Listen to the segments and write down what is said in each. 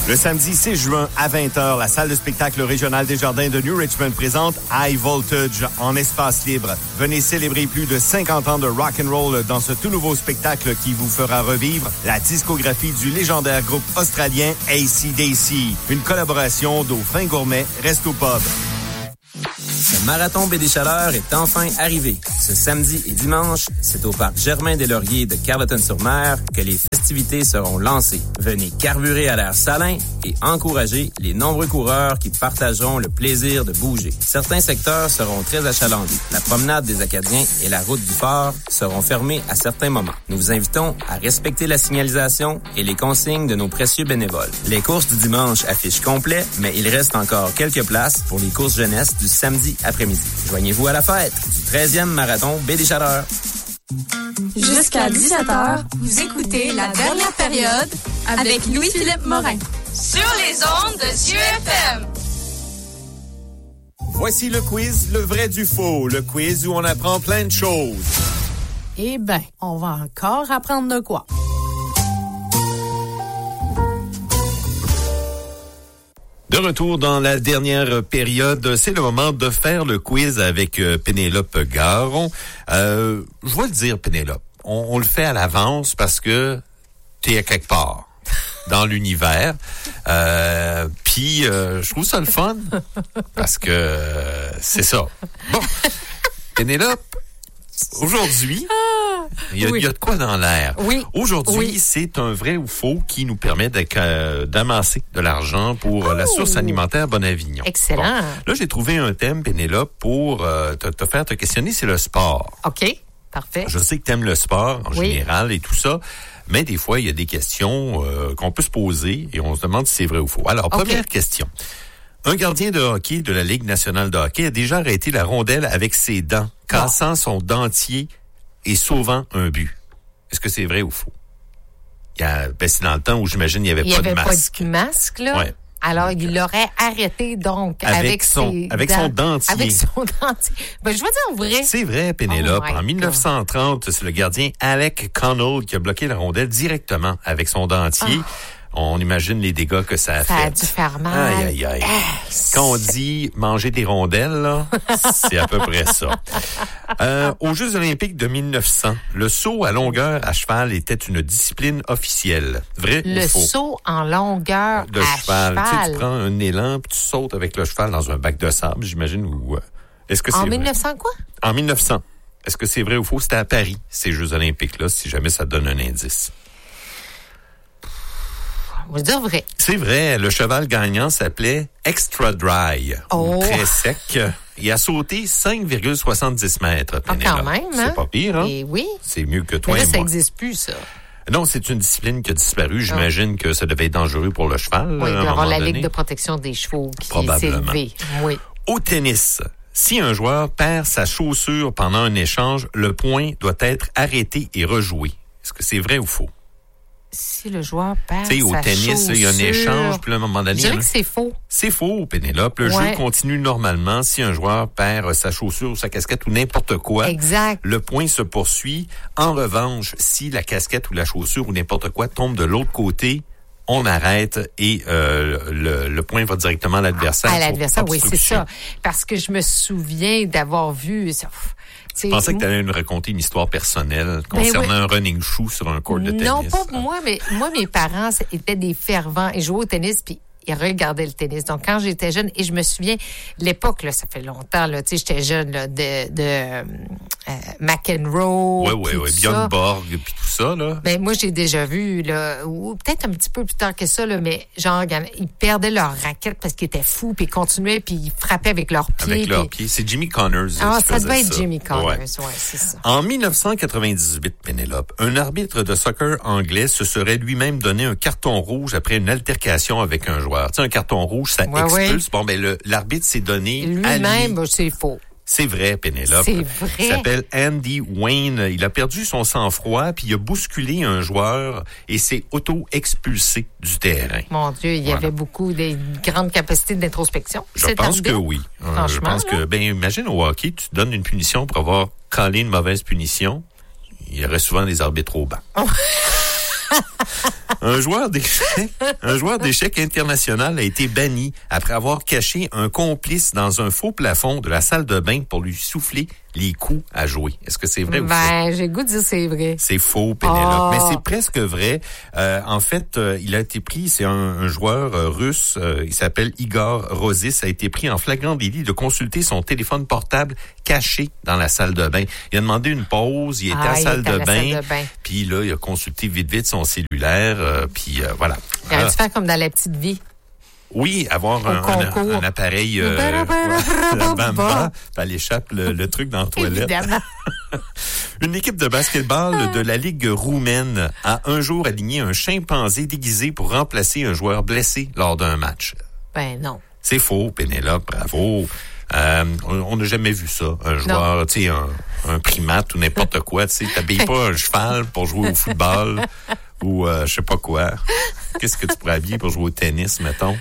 Le samedi 6 juin à 20h, la salle de spectacle régionale des Jardins de New Richmond présente High Voltage en espace libre. Venez célébrer plus de 50 ans de rock and roll dans ce tout nouveau spectacle qui vous fera revivre la discographie du légendaire groupe australien AC/DC. Une collaboration Dauphin Gourmet Resto Pub. Le marathon Baie des Chaleurs est enfin arrivé. Ce samedi et dimanche, c'est au parc Germain-des-Lauriers de Carleton-sur-Mer que les festivités seront lancées. Venez carburer à l'air salin et encourager les nombreux coureurs qui partageront le plaisir de bouger. Certains secteurs seront très achalandés. La promenade des Acadiens et la route du Fort seront fermées à certains moments. Nous vous invitons à respecter la signalisation et les consignes de nos précieux bénévoles. Les courses du dimanche affichent complet, mais il reste encore quelques places pour les courses jeunesse du samedi après-midi. Joignez-vous à la fête du 13e marathon Baie des Chaleurs. Jusqu'à 17h, vous écoutez la dernière période avec Louis-Philippe Morin. Sur les ondes de CFM. Voici le quiz, le vrai du faux. Le quiz où on apprend plein de choses. Eh ben, on va encore apprendre de quoi? De retour dans la dernière période, c'est le moment de faire le quiz avec Pénélope Garon. Je vais le dire, Pénélope, on le fait à l'avance parce que t'es à quelque part dans l'univers. Puis je trouve ça le fun parce que c'est ça. Bon, Pénélope, aujourd'hui, il y a de quoi dans l'air. Oui. Aujourd'hui, c'est un vrai ou faux qui nous permet d'amasser de l'argent pour la source alimentaire Bonavignon. Excellent. Bon. Là, j'ai trouvé un thème, Pénélope, pour te faire te questionner, c'est le sport. OK, parfait. Je sais que tu aimes le sport en général et tout ça, mais des fois, il y a des questions qu'on peut se poser et on se demande si c'est vrai ou faux. Alors, première question. Un gardien de hockey de la Ligue nationale de hockey a déjà arrêté la rondelle avec ses dents, cassant son dentier et sauvant un but. Est-ce que c'est vrai ou faux? C'est dans le temps où j'imagine il n'y avait pas de masque. Il n'y avait pas de masque, là. Ouais. Alors, il l'aurait arrêté, donc, avec son dentier. Avec son dentier. Ben, je veux dire vrai. C'est vrai, Pénélope. En 1930, c'est le gardien Alec Connell qui a bloqué la rondelle directement avec son dentier. On imagine les dégâts que ça a fait. Ça a dû faire mal. Aïe, aïe, aïe. Quand on dit manger des rondelles, là, c'est à peu près ça. Aux Jeux olympiques de 1900, le saut à longueur à cheval était une discipline officielle. Vrai ou faux? Le saut en longueur de cheval. Tu sais, tu prends un élan puis tu sautes avec le cheval dans un bac de sable, j'imagine. Ou est-ce que c'est en vrai? 1900 quoi? En 1900. Est-ce que c'est vrai ou faux? C'était à Paris, ces Jeux olympiques-là, si jamais ça te donne un indice. On va dire vrai. C'est vrai. Le cheval gagnant s'appelait Extra Dry. Très sec. Il a sauté 5,70 mètres. Quand même, hein? C'est pas pire, hein? Et oui. C'est mieux que toi mais là, et moi. Ça n'existe plus, ça. Non, c'est une discipline qui a disparu. J'imagine que ça devait être dangereux pour le cheval. Oui, il doit y avoir la Ligue de protection des chevaux qui s'est élevée. Oui. Au tennis, si un joueur perd sa chaussure pendant un échange, le point doit être arrêté et rejoué. Est-ce que c'est vrai ou faux? Si le joueur perd sa au tennis, chaussure, il y a un échange, puis à un moment donné... Je dirais que c'est faux. C'est faux, Pénélope. Le jeu continue normalement. Si un joueur perd sa chaussure, sa casquette ou n'importe quoi, exact. Le point se poursuit. En revanche, si la casquette ou la chaussure ou n'importe quoi tombe de l'autre côté, on arrête et le point va directement à l'adversaire. À l'adversaire, oui, c'est ça. Parce que je me souviens d'avoir vu... Je pensais que tu allais nous raconter une histoire personnelle concernant un running shoe sur un court de tennis. Non, pas moi, mais moi, mes parents étaient des fervents et jouaient au tennis, puis ils regardaient le tennis. Donc, quand j'étais jeune, et je me souviens, l'époque, là, ça fait longtemps, là, tu sais, j'étais jeune, là, de McEnroe. Oui, Björn Borg, puis tout ça, là. Ben, moi, j'ai déjà vu, là, ou peut-être un petit peu plus tard que ça, là, mais genre, ils perdaient leur raquette parce qu'ils étaient fous, puis ils continuaient, puis ils frappaient avec leurs pieds. Avec leurs pieds. C'est Jimmy Connors. Ça devait être Jimmy Connors, c'est ça. En 1998, Pénélope, un arbitre de soccer anglais se serait lui-même donné un carton rouge après une altercation avec un joueur. Tu sais, un carton rouge, ça expulse. Oui. Bon, ben, l'arbitre s'est donné lui-même, c'est faux. C'est vrai, Pénélope. C'est vrai. Il s'appelle Andy Wayne. Il a perdu son sang-froid, puis il a bousculé un joueur et s'est auto-expulsé du terrain. Mon Dieu, il y avait beaucoup de grandes capacités d'introspection. Je pense que oui. Je pense que, imagine au hockey, tu te donnes une punition pour avoir collé une mauvaise punition. Il y aurait souvent des arbitres au banc. Un joueur d'échecs international a été banni après avoir caché un complice dans un faux plafond de la salle de bain pour lui souffler les coups à jouer. Est-ce que c'est vrai ou faux? J'ai le goût de dire c'est vrai. C'est faux, Pénélope. Mais c'est presque vrai. En fait, il a été pris, c'est un joueur russe, il s'appelle Igor Rozis, a été pris en flagrant délit de consulter son téléphone portable caché dans la salle de bain. Il a demandé une pause, il était à la salle de bain, puis là, il a consulté vite son cellulaire, puis voilà. Il aurait dû faire comme dans La Petite Vie. Oui, avoir un appareil la bamba, puis elle échappe le truc dans la toilette. Évidemment. Une équipe de basketball de la Ligue roumaine a un jour aligné un chimpanzé déguisé pour remplacer un joueur blessé lors d'un match. Ben non. C'est faux, Pénélope, bravo. On n'a jamais vu ça. Un joueur, tu sais, un primate ou n'importe quoi, tu sais, t'habilles pas un cheval pour jouer au football ou je sais pas quoi. Qu'est-ce que tu pourrais habiller pour jouer au tennis, mettons?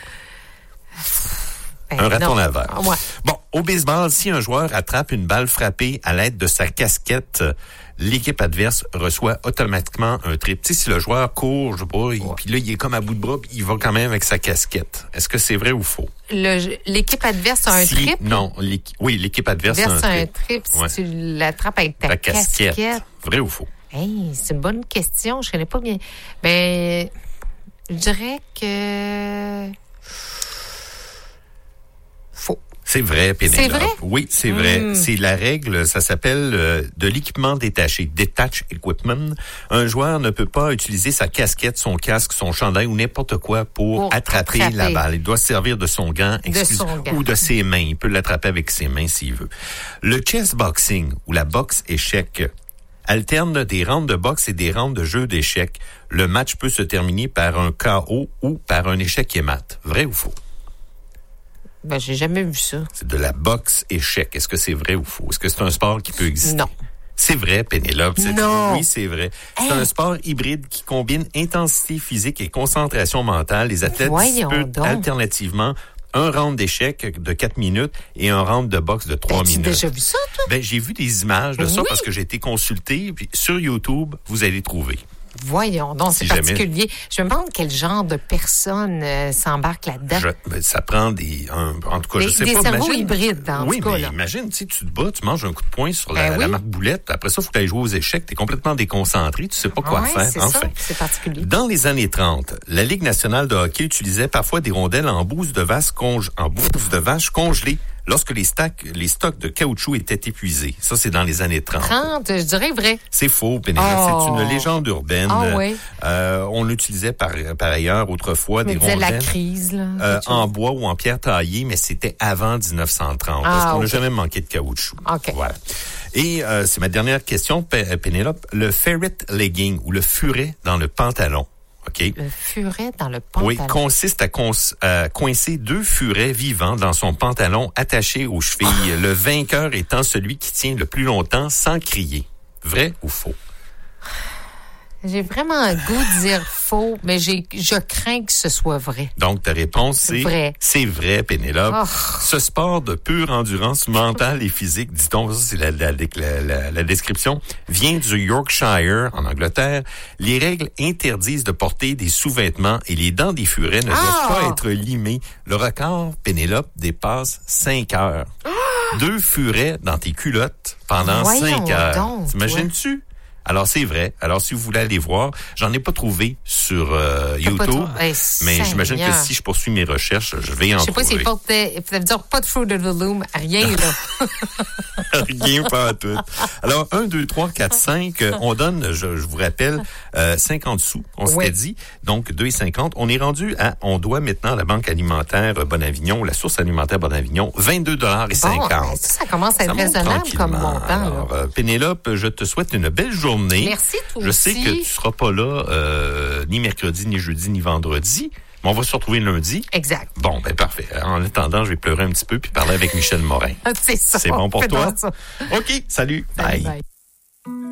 Un raton laveur. Ouais. Bon, au baseball, si un joueur attrape une balle frappée à l'aide de sa casquette, l'équipe adverse reçoit automatiquement un trip. Tu sais, si le joueur court, je sais pas, puis là, il est comme à bout de bras, puis il va quand même avec sa casquette. Est-ce que c'est vrai ou faux? L'équipe adverse a un trip? Non, l'équipe adverse a un trip. Si tu l'attrapes avec ta casquette. Vrai ou faux? Hey, c'est une bonne question. Je connais pas bien. Ben, je dirais que... Faux. C'est vrai, Pénélope. C'est vrai? Oui, c'est vrai. C'est la règle, ça s'appelle de l'équipement détaché, detach equipment. Un joueur ne peut pas utiliser sa casquette, son casque, son chandail ou n'importe quoi pour attraper la balle. Il doit se servir de son gant, ou de ses mains. Il peut l'attraper avec ses mains s'il veut. Le chess boxing ou la boxe échec alterne des rounds de boxe et des rounds de jeu d'échecs. Le match peut se terminer par un KO ou par un échec et mat. Vrai ou faux? Ben, j'ai jamais vu ça. C'est de la boxe échec. Est-ce que c'est vrai ou faux? Est-ce que c'est un sport qui peut exister? Non. C'est vrai, Pénélope. Non. Oui, c'est vrai. C'est un sport hybride qui combine intensité physique et concentration mentale. Les athlètes disputent alternativement un round d'échecs de 4 minutes et un round de boxe de 3 minutes. Tu as déjà vu ça, toi? Ben, j'ai vu des images de ça parce que j'ai été consulté. Puis sur YouTube, vous allez trouver. Voyons donc, c'est particulier. Je me demande quel genre de personne s'embarque là-dedans. Ça prend en tout cas, je sais pas. Des cerveaux hybrides, en tout cas. Oui, mais imagine, tu te bats, tu manges un coup de poing sur la marque boulette. Après ça, il faut que tu ailles jouer aux échecs. Tu es complètement déconcentré. Tu sais pas quoi faire. C'est ça, c'est particulier. Dans les années 30, la Ligue nationale de hockey utilisait parfois des rondelles en bouse de vache congelées lorsque les stocks de caoutchouc étaient épuisés. Ça, c'est dans les années 30. 30, je dirais vrai. C'est faux, Pénélope. C'est une légende urbaine. On utilisait par ailleurs autrefois des rondelles la crise, là, en bois ou en pierre taillée, mais c'était avant 1930 parce qu'on n'a jamais manqué de caoutchouc. Okay. Voilà. Et c'est ma dernière question, Pénélope. Le ferret legging ou le furet dans le pantalon. Okay. Le furet dans le pantalon. Oui, consiste à coincer 2 furets vivants dans son pantalon attachés aux chevilles. Le vainqueur étant celui qui tient le plus longtemps sans crier. Vrai ou faux? J'ai vraiment un goût de dire faux, mais je crains que ce soit vrai. Donc, ta réponse, c'est vrai. C'est vrai, Pénélope. Oh. Ce sport de pure endurance mentale et physique, dit-on, ça c'est la description, vient du Yorkshire, en Angleterre. Les règles interdisent de porter des sous-vêtements et les dents des furets ne doivent pas être limées. Le record, Pénélope, dépasse 5 heures. 2 furets dans tes culottes pendant 5 heures. T'imagines-tu? Alors, c'est vrai. Alors, si vous voulez aller voir, j'en ai pas trouvé sur YouTube, mais j'imagine que si je poursuis mes recherches, je vais en trouver. Je sais pas si ça veut dire pas de Fruit of the Loom, rien, là. Rien, pas à tout. Alors, 1, 2, 3, 4, 5, on donne, je vous rappelle, 50 sous, on s'était dit. Donc, 2,50. On est rendu on doit maintenant à la Banque alimentaire Bonavignon, la source alimentaire Bonavignon, 22,50 $. Ça commence à être raisonnable comme montant. Alors, Pénélope, je te souhaite une belle journée. Merci, toi Je sais que tu seras pas là ni mercredi, ni jeudi, ni vendredi. Mais on va se retrouver lundi. Exact. Bon, ben parfait. En attendant, je vais pleurer un petit peu puis parler avec Michel Morin. C'est ça. C'est bon pour toi? OK, salut. Bye.